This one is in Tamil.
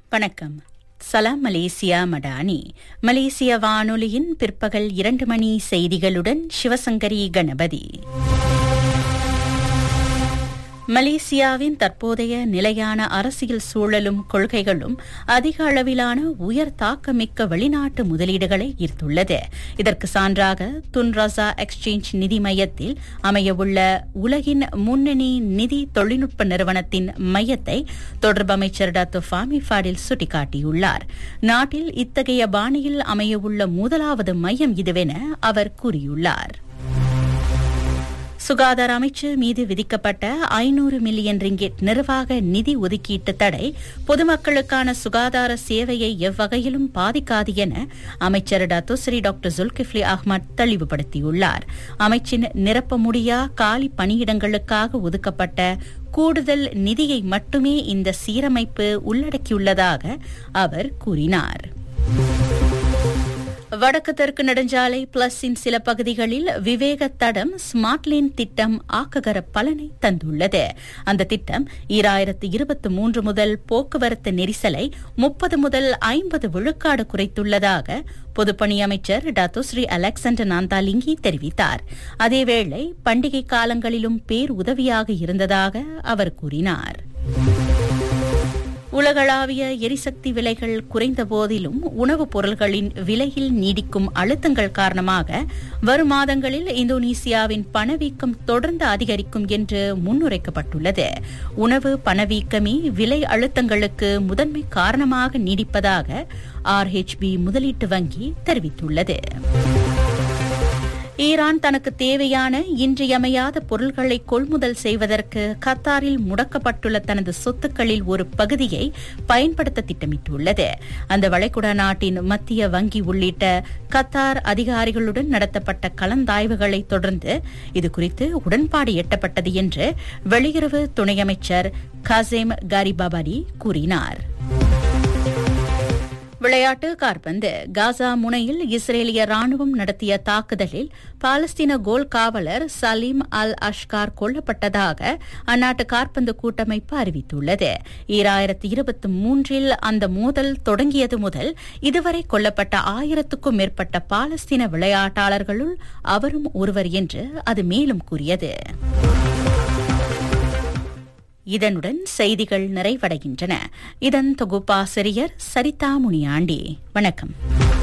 வணக்கம். சலாம் மலேசியா மடானி. மலேசிய வானொலியின் பிற்பகல் 2 மணி செய்திகளுடன் சிவசங்கரி கணபதி. மலேசியாவின் தற்போதைய நிலையான அரசியல் சூழலும் கொள்கைகளும் அதிக அளவிலான உயர் தாக்கமிக்க வெளிநாட்டு முதலீடுகளை ஈர்த்துள்ளது. இதற்கு சான்றாக துன் ரஸா எக்ஸ்சேஞ்ச் நிதி மையத்தில் அமையவுள்ள உலகின் முன்னணி நிதி தொழில்நுட்ப நிறுவனத்தின் மையத்தை தொடர்பு அமைச்சர் டாக்டர் ஃபாமி ஃபாடில் சுட்டிக்காட்டியுள்ளார். நாட்டில் இத்தகைய பாணியில் அமையவுள்ள முதலாவது மையம் இதுவென அவர் கூறியுள்ளார். சுகாதார அமைச்சு மீது விதிக்கப்பட்ட 500 மில்லியன் ரிங்கெட் நிர்வாக நிதி ஒதுக்கீட்டு தடை பொதுமக்களுக்கான சுகாதார சேவையை எவ்வகையிலும் பாதிக்காது என அமைச்சர் டாக்டர் ஜுல்கிஃப்லி அஹ்மத் தெளிவுபடுத்தியுள்ளார். அமைச்சின் நிரப்ப முடியா காலி பணியிடங்களுக்காக ஒதுக்கப்பட்ட கூடுதல் நிதியை மட்டுமே இந்த சீரமைப்பு உள்ளடக்கியுள்ளதாக அவர் கூறினார். வடக்கு தெற்கு நெடுஞ்சாலை பிளஸின் சில பகுதிகளில் விவேக தடம் ஸ்மார்ட் லேன் திட்டம் ஆக்ககர பலனை தந்துள்ளது. அந்த திட்டம் 2023 முதல் போக்குவரத்து நெரிசலை 30 முதல் 50 விழுக்காடு குறைத்துள்ளதாக பொதுப்பணி அமைச்சர் டாக்டர் அலெக்சாண்டர் நாந்தாலிங்கி தெரிவித்தார். அதேவேளை பண்டிகை காலங்களிலும் பேருதவியாக இருந்ததாக அவர் கூறினார். உலகளாவிய எரிசக்தி விலைகள் குறைந்த போதிலும் உணவுப் பொருள்களின் விலையில் நீடிக்கும் அழுத்தங்கள் காரணமாக வரும் மாதங்களில் இந்தோனேசியாவின் பணவீக்கம் தொடர்ந்து அதிகரிக்கும் என்று முன்னுரைக்கப்பட்டுள்ளது. உணவு பணவீக்கமே விலை அழுத்தங்களுக்கு முதன்மை காரணமாக நீடிப்பதாக RHB முதலீட்டு வங்கி தெரிவித்துள்ளது. ஈரான் தனக்கு தேவையான இன்றியமையாத பொருள்களை கொள்முதல் செய்வதற்கு கத்தாரில் முடக்கப்பட்டுள்ள தனது சொத்துக்களில் ஒரு பகுதியை பயன்படுத்த திட்டமிட்டுள்ளது. அந்த வளைகுடா நாட்டின் மத்திய வங்கி உள்ளிட்ட கத்தார் அதிகாரிகளுடன் நடத்தப்பட்ட கலந்தாய்வுகளை தொடர்ந்து இதுகுறித்து உடன்பாடு எட்டப்பட்டது என்று வெளியுறவு துணை அமைச்சர் கசேம் காரிபாபடி கூறினார். விளையாட்டு காற்பந்து. காசா முனையில் இஸ்ரேலிய ராணுவம் நடத்திய தாக்குதலில் பாலஸ்தீன கோல் காவலர் சலீம் அல் அஷ்கார் கொல்லப்பட்டதாக அந்நாட்டு காற்பந்து கூட்டமைப்பு அறிவித்துள்ளது. 2023 அந்த மோதல் தொடங்கியது முதல் இதுவரை கொல்லப்பட்ட 1000க்கும் மேற்பட்ட பாலஸ்தீன விளையாட்டாளர்களுள் அவரும் ஒருவர் என்று அது மேலும் கூறியது. இதனுடன் செய்திகள் நிறைவடைகின்றன. இதன் தொகுப்பாசிரியர் சரிதா முனியாண்டி. வணக்கம்.